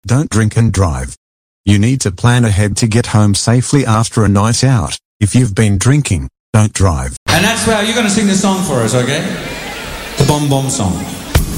Don't drink and drive. You need to plan ahead to get home safely after a night out. If you've been drinking, don't drive. And that's where you're going to sing this song for us, okay? The Bomb Bomb song.